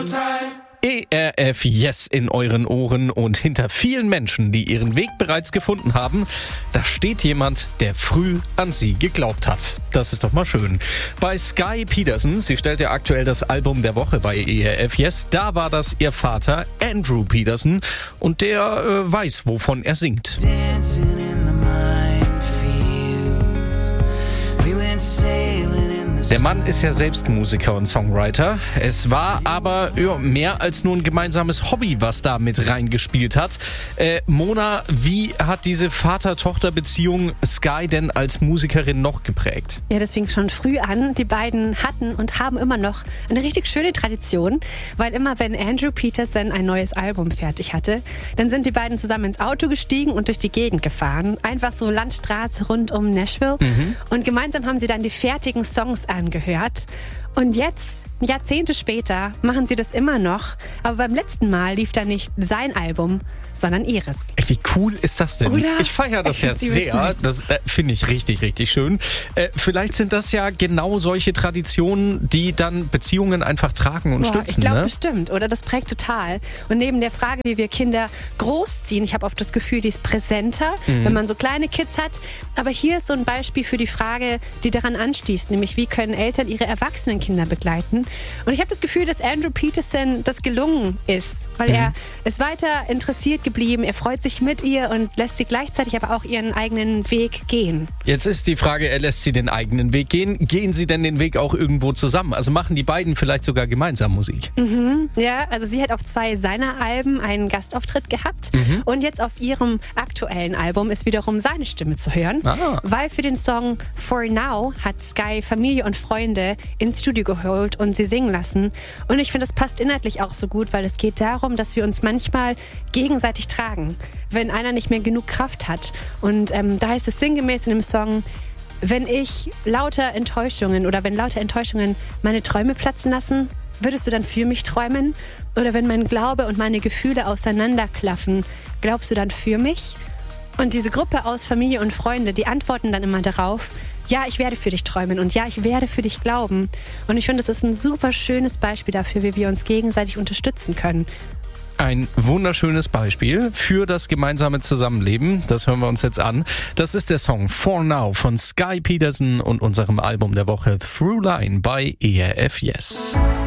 ERF Yes in euren Ohren und hinter vielen Menschen, die ihren Weg bereits gefunden haben, da steht jemand, der früh an sie geglaubt hat. Das ist doch mal schön. Bei Sky Peterson, sie stellt ja aktuell das Album der Woche bei ERF Yes, da war das ihr Vater Andrew Peterson und der weiß, wovon er singt. Der Mann ist ja selbst Musiker und Songwriter. Es war aber mehr als nur ein gemeinsames Hobby, was da mit reingespielt hat. Mona, wie hat diese Vater-Tochter-Beziehung Sky denn als Musikerin noch geprägt? Ja, das fing schon früh an. Die beiden hatten und haben immer noch eine richtig schöne Tradition, weil immer wenn Andrew Peterson ein neues Album fertig hatte, dann sind die beiden zusammen ins Auto gestiegen und durch die Gegend gefahren. Einfach so Landstraße rund um Nashville. Und gemeinsam haben sie dann die fertigen Songs angehört. Und jetzt, Jahrzehnte später, machen sie das immer noch. Aber beim letzten Mal lief da nicht sein Album, sondern ihres. Wie cool ist das denn? Oder? Ich feiere das ja sehr. Das finde ich richtig, richtig schön. Vielleicht sind das ja genau solche Traditionen, die dann Beziehungen einfach tragen und stützen. Ich glaube bestimmt, oder? Das prägt total. Und neben der Frage, wie wir Kinder großziehen, ich habe oft das Gefühl, die ist präsenter, wenn man so kleine Kids hat. Aber hier ist so ein Beispiel für die Frage, die daran anschließt, nämlich wie können Eltern ihre erwachsenen Kinder begleiten. Und ich habe das Gefühl, dass Andrew Peterson das gelungen ist, weil er ist weiter interessiert geblieben, er freut sich mit ihr und lässt sie gleichzeitig aber auch ihren eigenen Weg gehen. Jetzt ist die Frage, er lässt sie den eigenen Weg gehen. Gehen sie denn den Weg auch irgendwo zusammen? Also machen die beiden vielleicht sogar gemeinsam Musik? Ja, also sie hat auf 2 seiner Alben einen Gastauftritt gehabt und jetzt auf ihrem aktuellen Album ist wiederum seine Stimme zu hören, weil für den Song For Now hat Sky Familie und Freunde ins Studio geholt und sie singen lassen. Und ich finde, das passt inhaltlich auch so gut, weil es geht darum, dass wir uns manchmal gegenseitig tragen, wenn einer nicht mehr genug Kraft hat. Und da heißt es sinngemäß in dem Song, wenn lauter Enttäuschungen meine Träume platzen lassen, würdest du dann für mich träumen? Oder wenn mein Glaube und meine Gefühle auseinanderklaffen, glaubst du dann für mich? Und diese Gruppe aus Familie und Freunde, die antworten dann immer darauf, ja, ich werde für dich träumen und ja, ich werde für dich glauben. Und ich finde, das ist ein super schönes Beispiel dafür, wie wir uns gegenseitig unterstützen können. Ein wunderschönes Beispiel für das gemeinsame Zusammenleben. Das hören wir uns jetzt an. Das ist der Song For Now von Sky Peterson und unserem Album der Woche Through Line bei ERF Yes.